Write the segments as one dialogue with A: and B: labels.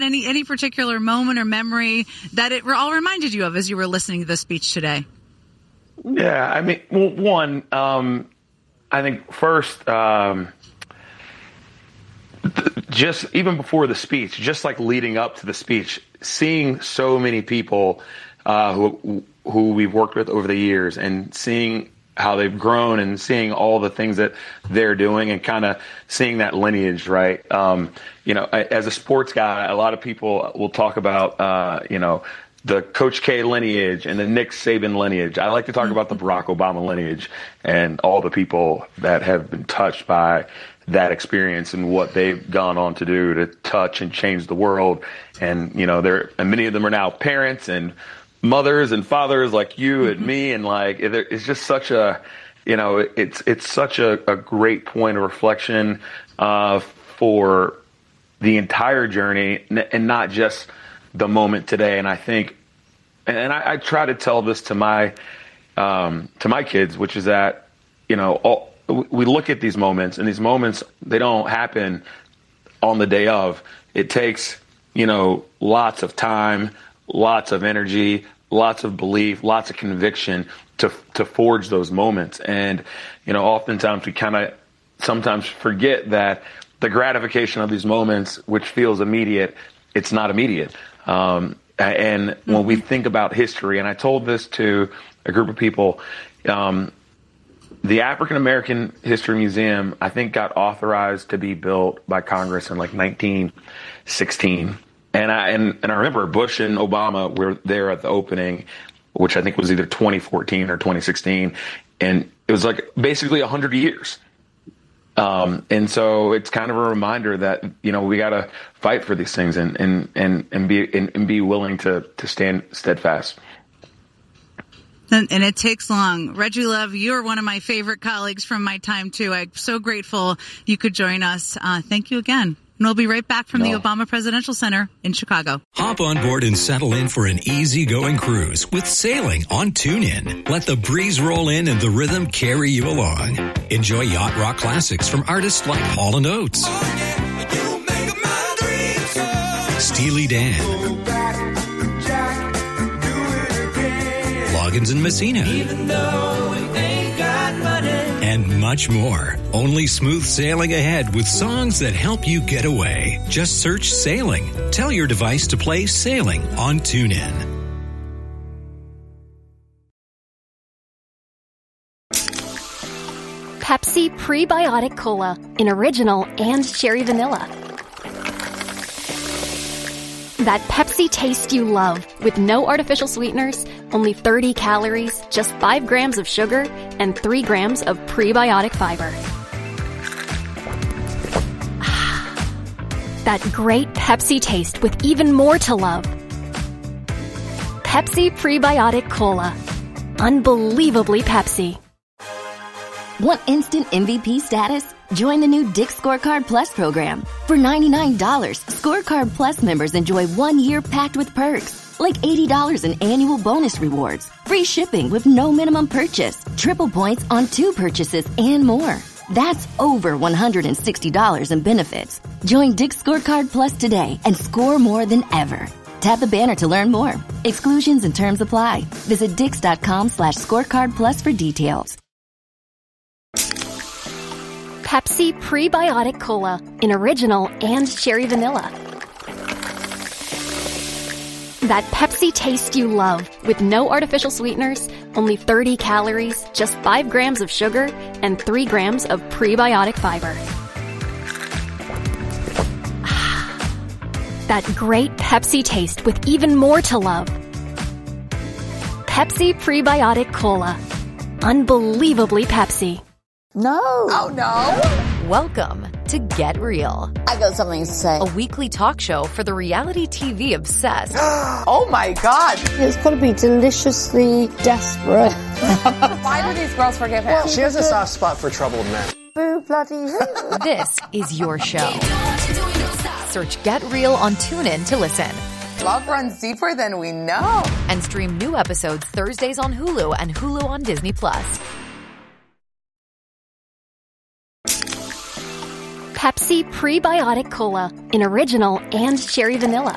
A: Any particular moment or memory that it all reminded you of as you were listening to the speech today?
B: Yeah, I mean, well, one, I think first, just even before the speech, just like leading up to the speech, seeing so many people who we've worked with over the years and seeing how they've grown and seeing all the things that they're doing and kind of seeing that lineage, right? As a sports guy, a lot of people will talk about, the Coach K lineage and the Nick Saban lineage. I like to talk about the Barack Obama lineage and all the people that have been touched by that experience and what they've gone on to do to touch and change the world. And, many of them are now parents and mothers and fathers like you and me. And it's just such a, it's such a great point of reflection for the entire journey and not just the moment today. And I think, and I try to tell this to my kids, which is that, we look at these moments, and these moments, they don't happen on the day of. It takes, lots of time, lots of energy, lots of belief, lots of conviction to forge those moments. And, oftentimes we kind of sometimes forget that the gratification of these moments, which feels immediate, it's not immediate. And when we think about history, and I told this to a group of people, the African American History Museum, I think, got authorized to be built by Congress in 1916. And I remember Bush and Obama were there at the opening, which I think was either 2014 or 2016. And it was basically 100 years. And so it's kind of a reminder that, we got to fight for these things and be willing to stand steadfast.
A: And it takes long. Reggie Love, you're one of my favorite colleagues from my time, too. I'm so grateful you could join us. Thank you again. And we'll be right back from the Obama Presidential Center in Chicago.
C: Hop on board and settle in for an easygoing cruise with sailing on TuneIn. Let the breeze roll in and the rhythm carry you along. Enjoy yacht rock classics from artists like Hall & Oates, Steely Dan, Loggins and Messina, even though we ain't got money, and much more. Only smooth sailing ahead with songs that help you get away. Just search Sailing. Tell your device to play Sailing on TuneIn.
D: Pepsi Prebiotic Cola in original and cherry vanilla. That Pepsi taste you love with no artificial sweeteners, only 30 calories, just 5 grams of sugar, and 3 grams of prebiotic fiber. That great Pepsi taste with even more to love. Pepsi Prebiotic Cola. Unbelievably Pepsi.
E: Want instant MVP status? Join the new Dick's Scorecard Plus program. For $99, Scorecard Plus members enjoy 1 year packed with perks, like $80 in annual bonus rewards, free shipping with no minimum purchase, triple points on 2 purchases, and more. That's over $160 in benefits. Join Dick's Scorecard Plus today and score more than ever. Tap the banner to learn more. Exclusions and terms apply. Visit Dix.com/scorecard plus for details.
D: Pepsi Prebiotic Cola in original and cherry vanilla. That Pepsi taste you love with no artificial sweeteners, only 30 calories, just 5 grams of sugar, and 3 grams of prebiotic fiber. That great Pepsi taste with even more to love. Pepsi Prebiotic Cola. Unbelievably Pepsi.
F: No.
G: Oh, no.
F: Welcome to Get Real.
G: I got something to say.
F: A weekly talk show for the reality TV obsessed.
G: Oh, my God.
H: It's got to be deliciously desperate.
G: Why do these girls forgive him?
I: Well, she has a soft spot for troubled men.
H: Boo bloody hoo.
F: This is your show. Search Get Real on TuneIn to listen.
G: Love runs deeper than we know.
F: And stream new episodes Thursdays on Hulu and Hulu on Disney+.
D: Pepsi Prebiotic Cola in original and cherry vanilla.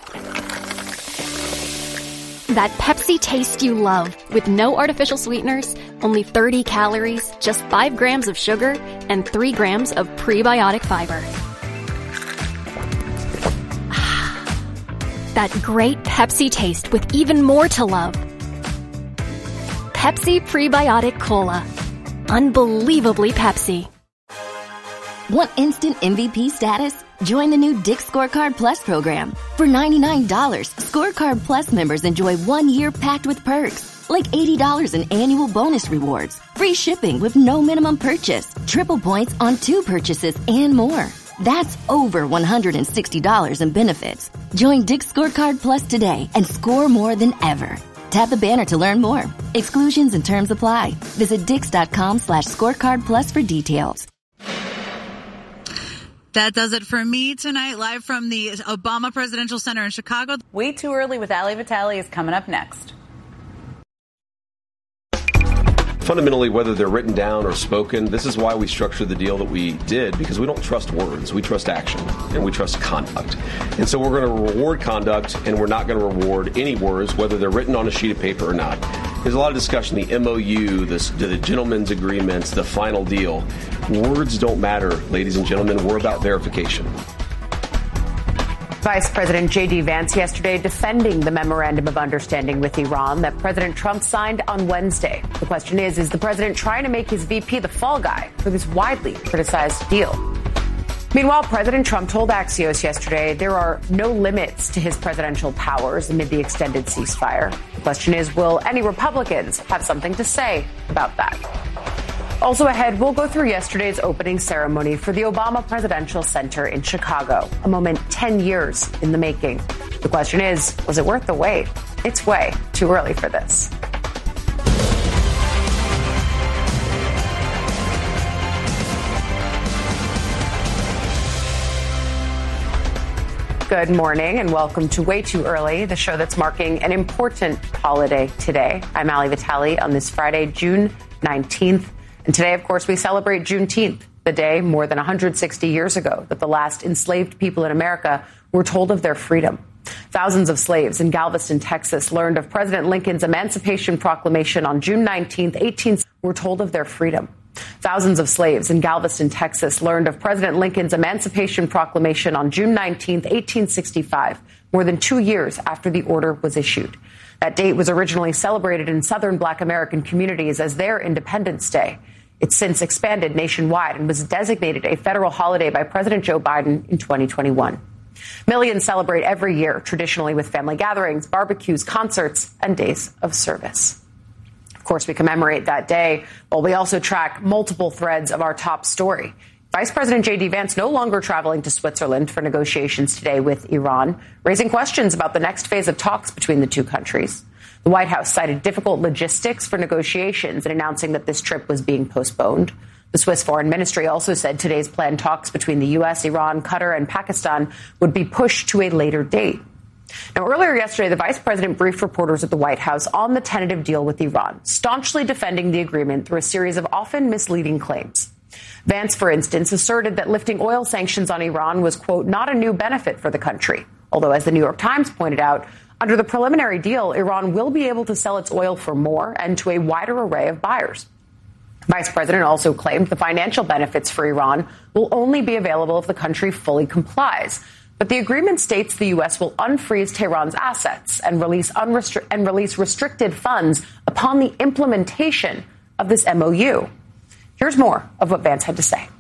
D: That Pepsi taste you love with no artificial sweeteners, only 30 calories, just 5 grams of sugar, and 3 grams of prebiotic fiber. That great Pepsi taste with even more to love. Pepsi Prebiotic Cola. Unbelievably Pepsi.
E: Want instant MVP status? Join the new Dick's Scorecard Plus program. For $99, Scorecard Plus members enjoy 1 year packed with perks, like $80 in annual bonus rewards, free shipping with no minimum purchase, triple points on 2 purchases, and more. That's over $160 in benefits. Join Dick's Scorecard Plus today and score more than ever. Tap the banner to learn more. Exclusions and terms apply. Visit Dix.com/scorecard plus for details.
A: That does it for me tonight, live from the Obama Presidential Center in Chicago.
J: Way Too Early with Ali Vitale is coming up next.
K: Fundamentally, whether they're written down or spoken, this is why we structured the deal that we did, because we don't trust words. We trust action, and we trust conduct. And so we're going to reward conduct, and we're not going to reward any words, whether they're written on a sheet of paper or not. There's a lot of discussion, the MOU, the gentleman's agreements, the final deal. Words don't matter, ladies and gentlemen. We're about verification.
J: Vice President J.D. Vance yesterday defending the memorandum of understanding with Iran that President Trump signed on Wednesday. The question is the president trying to make his VP the fall guy for this widely criticized deal? Meanwhile, President Trump told Axios yesterday there are no limits to his presidential powers amid the extended ceasefire. The question is, will any Republicans have something to say about that? Also ahead, we'll go through yesterday's opening ceremony for the Obama Presidential Center in Chicago, a moment 10 years in the making. The question is, was it worth the wait? It's way too early for this. Good morning and welcome to Way Too Early, the show that's marking an important holiday today. I'm Ali Vitale on this Friday, June 19th. And today, of course, we celebrate Juneteenth, the day more than 160 years ago that the last enslaved people in America were told of their freedom. Thousands of slaves in Galveston, Texas, learned of President Lincoln's Emancipation Proclamation on June 19th, were told of their freedom. Thousands of slaves in Galveston, Texas, learned of President Lincoln's Emancipation Proclamation on June 19th, 1865, more than 2 years after the order was issued. That date was originally celebrated in Southern Black American communities as their Independence Day. It's since expanded nationwide and was designated a federal holiday by President Joe Biden in 2021. Millions celebrate every year, traditionally with family gatherings, barbecues, concerts, and days of service. Of course, we commemorate that day, while we also track multiple threads of our top story. Vice President J.D. Vance no longer traveling to Switzerland for negotiations today with Iran, raising questions about the next phase of talks between the two countries. The White House cited difficult logistics for negotiations in announcing that this trip was being postponed. The Swiss Foreign Ministry also said today's planned talks between the U.S., Iran, Qatar, and Pakistan would be pushed to a later date. Now, earlier yesterday, the vice president briefed reporters at the White House on the tentative deal with Iran, staunchly defending the agreement through a series of often misleading claims. Vance, for instance, asserted that lifting oil sanctions on Iran was, quote, not a new benefit for the country. Although, as the New York Times pointed out, under the preliminary deal, Iran will be able to sell its oil for more and to a wider array of buyers. Vice President also claimed the financial benefits for Iran will only be available if the country fully complies. But the agreement states the U.S. will unfreeze Tehran's assets and release restricted funds upon the implementation of this MOU. Here's more of what Vance had to say.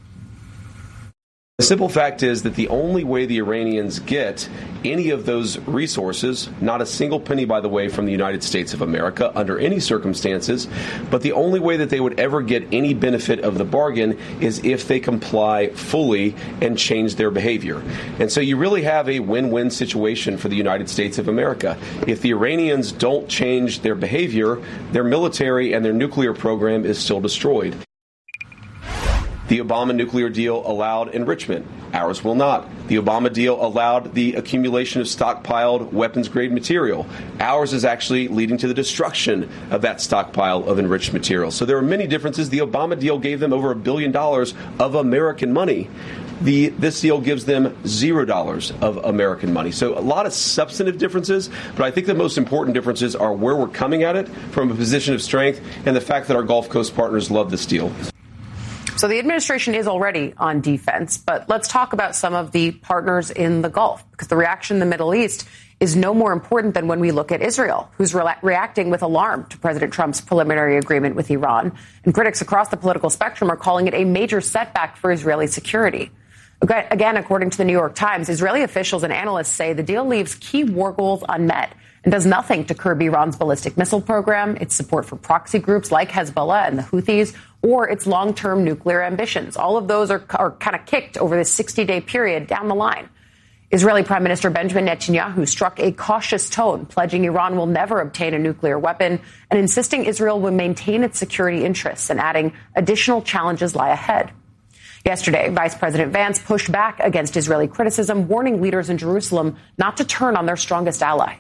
K: The simple fact is that the only way the Iranians get any of those resources, not a single penny, by the way, from the United States of America under any circumstances, but the only way that they would ever get any benefit of the bargain is if they comply fully and change their behavior. And so you really have a win-win situation for the United States of America. If the Iranians don't change their behavior, their military and their nuclear program is still destroyed. The Obama nuclear deal allowed enrichment. Ours will not. The Obama deal allowed the accumulation of stockpiled weapons-grade material. Ours is actually leading to the destruction of that stockpile of enriched material. So there are many differences. The Obama deal gave them over $1 billion of American money. This deal gives them $0 of American money. So a lot of substantive differences, but I think the most important differences are where we're coming at it from a position of strength and the fact that our Gulf Coast partners love this deal.
J: So the administration is already on defense, but let's talk about some of the partners in the Gulf, because the reaction in the Middle East is no more important than when we look at Israel, who's reacting with alarm to President Trump's preliminary agreement with Iran. And critics across the political spectrum are calling it a major setback for Israeli security. Again, according to the New York Times, Israeli officials and analysts say the deal leaves key war goals unmet and does nothing to curb Iran's ballistic missile program, its support for proxy groups like Hezbollah and the Houthis, or its long-term nuclear ambitions. All of those are kind of kicked over this 60-day period down the line. Israeli Prime Minister Benjamin Netanyahu struck a cautious tone, pledging Iran will never obtain a nuclear weapon and insisting Israel will maintain its security interests and adding additional challenges lie ahead. Yesterday, Vice President Vance pushed back against Israeli criticism, warning leaders in Jerusalem not to turn on their strongest ally.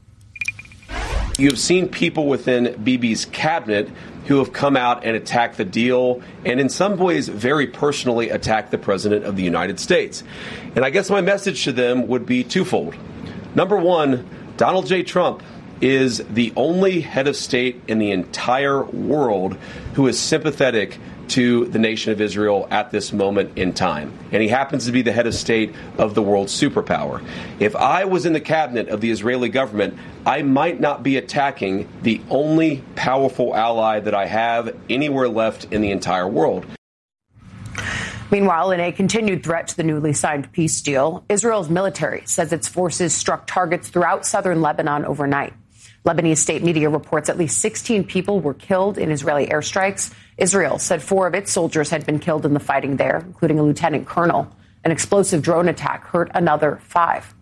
K: You've seen people within Bibi's cabinet who have come out and attacked the deal and in some ways very personally attacked the President of the United States. And I guess my message to them would be twofold. Number one, Donald J. Trump is the only head of state in the entire world who is sympathetic to the nation of Israel at this moment in time. And he happens to be the head of state of the world's superpower. If I was in the cabinet of the Israeli government, I might not be attacking the only powerful ally that I have anywhere left in the entire world.
J: Meanwhile, in a continued threat to the newly signed peace deal, Israel's military says its forces struck targets throughout southern Lebanon overnight. Lebanese state media reports at least 16 people were killed in Israeli airstrikes. Israel said 4 of its soldiers had been killed in the fighting there, including a lieutenant colonel. An explosive drone attack hurt another 5.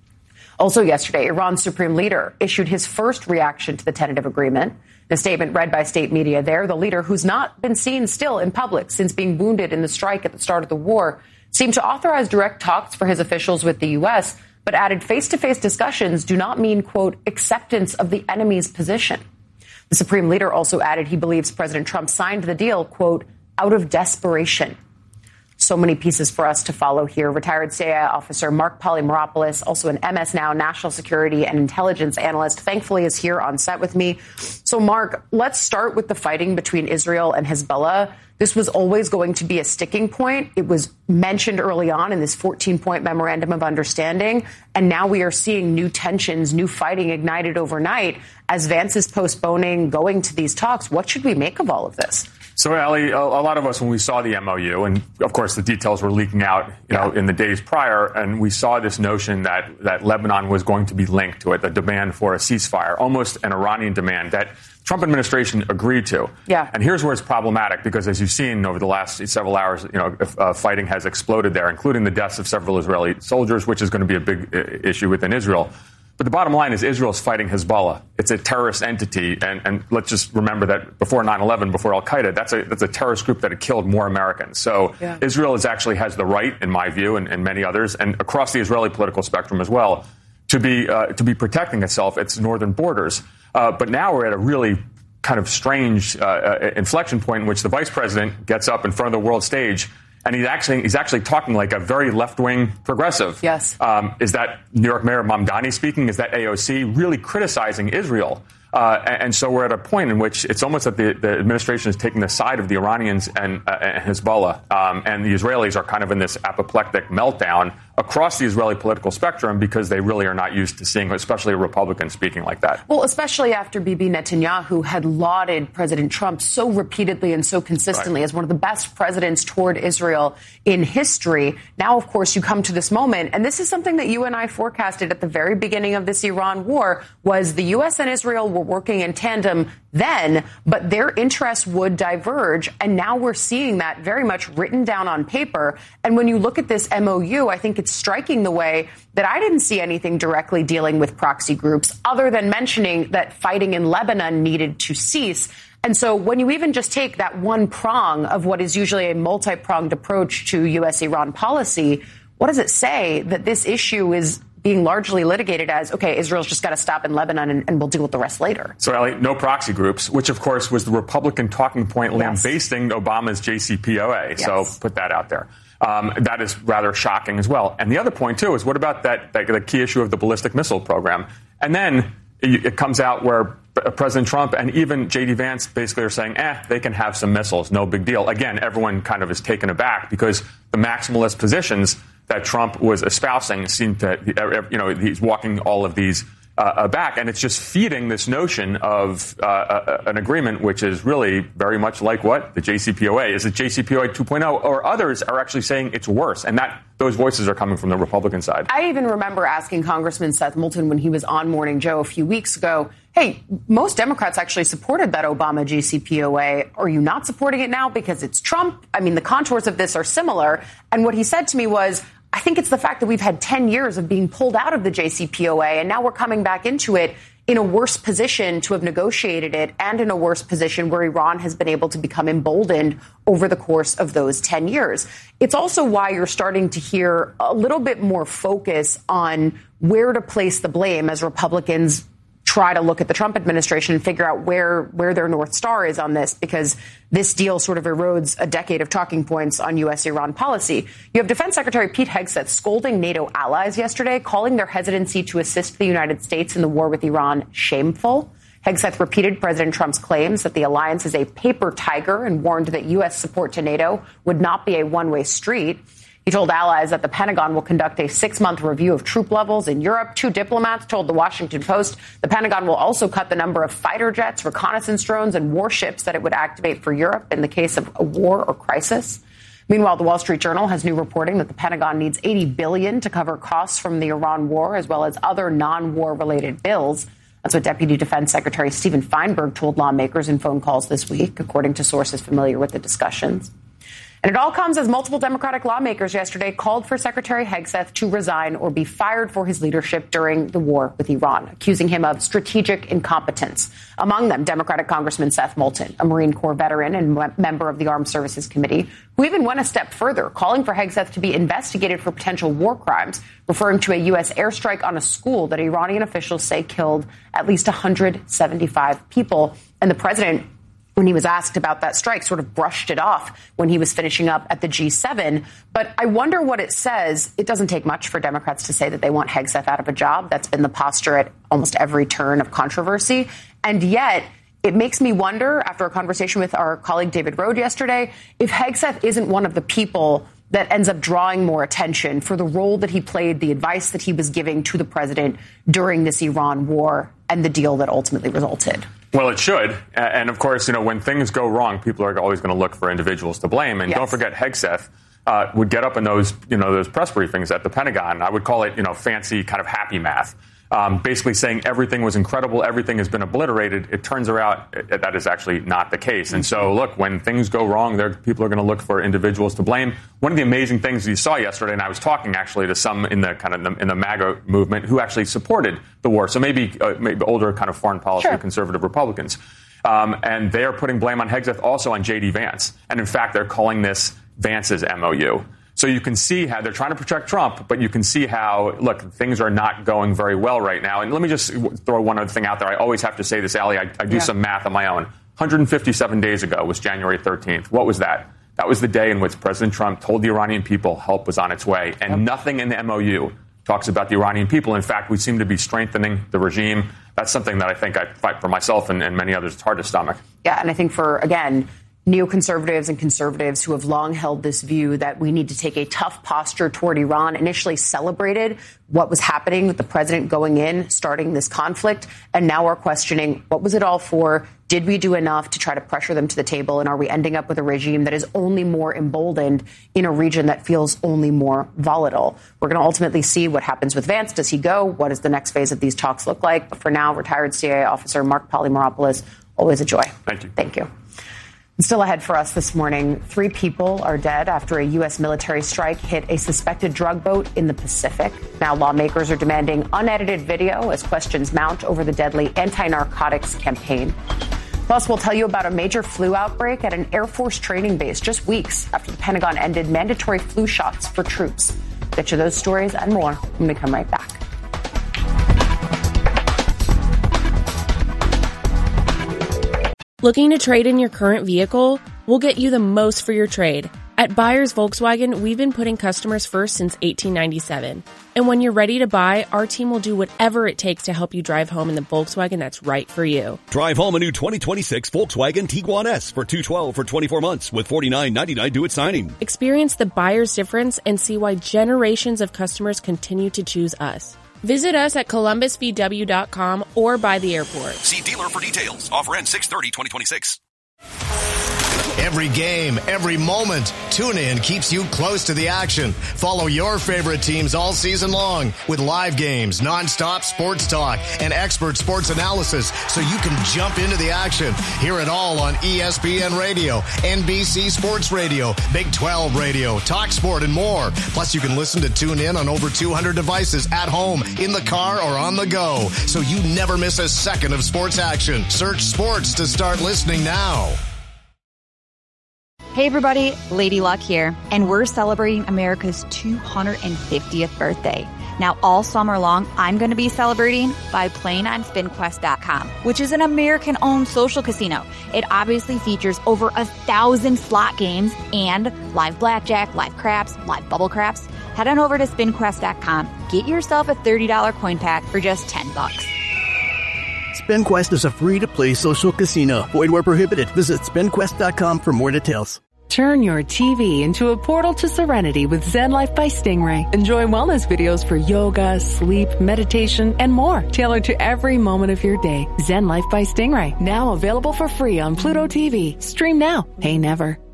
J: Also yesterday, Iran's supreme leader issued his first reaction to the tentative agreement. In a statement read by state media there, the leader, who's not been seen still in public since being wounded in the strike at the start of the war, seemed to authorize direct talks for his officials with the U.S., but added face-to-face discussions do not mean, quote, acceptance of the enemy's position. The supreme leader also added he believes President Trump signed the deal, quote, out of desperation. So many pieces for us to follow here. Retired CIA officer Mark Polymeropoulos, also an MS Now national security and intelligence analyst, thankfully is here on set with me. So, Mark, let's start with the fighting between Israel and Hezbollah. This was always going to be a sticking point. It was mentioned early on in this 14-point memorandum of understanding. And now we are seeing new tensions, new fighting ignited overnight as Vance is postponing going to these talks. What should we make of all of this?
L: So, Ali, a lot of us, when we saw the MOU, and of course the details were leaking out, in the days prior, and we saw this notion that Lebanon was going to be linked to it, the demand for a ceasefire, almost an Iranian demand that Trump administration agreed to. Yeah. And here's where it's problematic, because as you've seen over the last several hours, fighting has exploded there, including the deaths of several Israeli soldiers, which is going to be a big issue within Israel. But the bottom line is Israel's fighting Hezbollah. It's a terrorist entity. And let's just remember that before 9/11, before Al-Qaeda, that's a terrorist group that had killed more Americans. So Israel actually has the right, in my view, and many others, and across the Israeli political spectrum as well, to be protecting itself, its northern borders. But now we're at a really kind of strange inflection point in which the vice president gets up in front of the world stage and he's actually talking like a very left-wing progressive. Yes. Is that New York Mayor Mamdani speaking? Is that AOC really criticizing Israel? And so we're at a point in which it's almost that the administration is taking the side of the Iranians and Hezbollah. And the Israelis are kind of in this apoplectic meltdown across the Israeli political spectrum because they really are not used to seeing, especially a Republican speaking like that. Well, especially after Bibi Netanyahu had lauded President Trump so repeatedly and so consistently as one of the best presidents toward Israel in history. Now, of course, you come to this moment, and this is something that you and I forecasted at the very beginning of this Iran war, was the U.S. and Israel were working in tandem then, but their interests would diverge. And now we're seeing that very much written down on paper. And when you look at this MOU, I think it's striking the way that I didn't see anything directly dealing with proxy groups other than mentioning that fighting in Lebanon needed to cease.
J: And so when you even just take that one prong of what is usually a multi-pronged approach to U.S.-Iran policy, what does it say that this issue is being largely litigated as, okay, Israel's just got to stop in Lebanon and we'll deal with the rest later?
L: So, Ellie, no proxy groups, which, of course, was the Republican talking point lambasting Obama's JCPOA. Yes. So put that out there. That is rather shocking as well. And the other point, too, is what about the key issue of the ballistic missile program? And then it comes out where President Trump and even J.D. Vance basically are saying, they can have some missiles, no big deal. Again, everyone kind of is taken aback because the maximalist positions that Trump was espousing seem to, he's walking all of these back. And it's just feeding this notion of an agreement which is really very much like what? The JCPOA. Is it JCPOA 2.0? Or others are actually saying it's worse. And those voices are coming from the Republican side.
J: I even remember asking Congressman Seth Moulton when he was on Morning Joe a few weeks ago, hey, most Democrats actually supported that Obama JCPOA. Are you not supporting it now because it's Trump? I mean, the contours of this are similar. And what he said to me was, I think it's the fact that we've had 10 years of being pulled out of the JCPOA, and now we're coming back into it in a worse position to have negotiated it and in a worse position where Iran has been able to become emboldened over the course of those 10 years. It's also why you're starting to hear a little bit more focus on where to place the blame as Republicans try to look at the Trump administration and figure out where their North Star is on this, because this deal sort of erodes a decade of talking points on U.S.-Iran policy. You have Defense Secretary Pete Hegseth scolding NATO allies yesterday, calling their hesitancy to assist the United States in the war with Iran shameful. Hegseth repeated President Trump's claims that the alliance is a paper tiger and warned that U.S. support to NATO would not be a one-way street. He told allies that the Pentagon will conduct a 6-month review of troop levels in Europe. 2 diplomats told the Washington Post the Pentagon will also cut the number of fighter jets, reconnaissance drones, and warships that it would activate for Europe in the case of a war or crisis. Meanwhile, the Wall Street Journal has new reporting that the Pentagon needs $80 billion to cover costs from the Iran war, as well as other non-war related bills. That's what Deputy Defense Secretary Stephen Feinberg told lawmakers in phone calls this week, according to sources familiar with the discussions. And it all comes as multiple Democratic lawmakers yesterday called for Secretary Hegseth to resign or be fired for his leadership during the war with Iran, accusing him of strategic incompetence. Among them, Democratic Congressman Seth Moulton, a Marine Corps veteran and member of the Armed Services Committee, who even went a step further, calling for Hegseth to be investigated for potential war crimes, referring to a U.S. airstrike on a school that Iranian officials say killed at least 175 people. And the president, when he was asked about that strike, sort of brushed it off when he was finishing up at the G7. But I wonder what it says. It doesn't take much for Democrats to say that they want Hegseth out of a job. That's been the posture at almost every turn of controversy. And yet it makes me wonder, after a conversation with our colleague David Rode yesterday, if Hegseth isn't one of the people that ends up drawing more attention for the role that he played, the advice that he was giving to the president during this Iran war and the deal that ultimately resulted.
L: Well, it should. And of course, when things go wrong, people are always going to look for individuals to blame. And Don't forget, Hegseth would get up in those press briefings at the Pentagon. I would call it, fancy kind of happy math. Basically saying everything was incredible, everything has been obliterated. It turns out that is actually not the case. And so, look, when things go wrong, people are going to look for individuals to blame. One of the amazing things you saw yesterday, and I was talking actually to some in the MAGA movement who actually supported the war, so maybe older kind of foreign policy conservative Republicans. And they are putting blame on Hegseth, also on J.D. Vance. And in fact, they're calling this Vance's MOU. So you can see how they're trying to protect Trump, but you can see how, look, things are not going very well right now. And let me just throw one other thing out there. I always have to say this, Allie. I do some math on my own. 157 days ago was January 13th. What was that? That was the day in which President Trump told the Iranian people help was on its way. And nothing in the MOU talks about the Iranian people. In fact, we seem to be strengthening the regime. That's something that I think I fight for myself and many others. It's hard to stomach.
J: Yeah, and I think for, again, neoconservatives and conservatives who have long held this view that we need to take a tough posture toward Iran, initially celebrated what was happening with the president going in, starting this conflict, and now are questioning, what was it all for? Did we do enough to try to pressure them to the table? And are we ending up with a regime that is only more emboldened in a region that feels only more volatile? We're going to ultimately see what happens with Vance. Does he go? What does the next phase of these talks look like? But for now, retired CIA officer Mark Polymeropoulos, always a joy.
L: Thank you.
J: Thank you. Still ahead for us this morning, 3 people are dead after a U.S. military strike hit a suspected drug boat in the Pacific. Now lawmakers are demanding unedited video as questions mount over the deadly anti-narcotics campaign. Plus, we'll tell you about a major flu outbreak at an Air Force training base just weeks after the Pentagon ended mandatory flu shots for troops. Get you those stories and more when we come right back.
M: Looking to trade in your current vehicle? We'll get you the most for your trade. At Buyers Volkswagen, we've been putting customers first since 1897. And when you're ready to buy, our team will do whatever it takes to help you drive home in the Volkswagen that's right for you.
N: Drive home a new 2026 Volkswagen Tiguan S for $212 for 24 months with $49.99 due at signing.
M: Experience the buyer's difference and see why generations of customers continue to choose us. Visit us at columbusvw.com or by the airport.
N: See dealer for details. Offer ends 6/30/2026.
O: Every game, every moment, TuneIn keeps you close to the action. Follow your favorite teams all season long with live games, nonstop sports talk, and expert sports analysis so you can jump into the action. Hear it all on ESPN Radio, NBC Sports Radio, Big 12 Radio, TalkSport, and more. Plus, you can listen to TuneIn on over 200 devices at home, in the car, or on the go, so you never miss a second of sports action. Search sports to start listening now.
P: Hey everybody, Lady Luck here, and we're celebrating America's 250th birthday. Now all summer long, I'm going to be celebrating by playing on SpinQuest.com, which is an American-owned social casino. It obviously features over 1,000 slot games and live blackjack, live craps, live bubble craps. Head on over to SpinQuest.com, get yourself a $30 coin pack for just $10.
Q: SpinQuest is a free-to-play social casino. Void where prohibited. Visit SpinQuest.com for more details.
R: Turn your TV into a portal to serenity with Zen Life by Stingray. Enjoy wellness videos for yoga, sleep, meditation, and more, tailored to every moment of your day. Zen Life by Stingray, now available for free on Pluto TV. Stream now, pay never.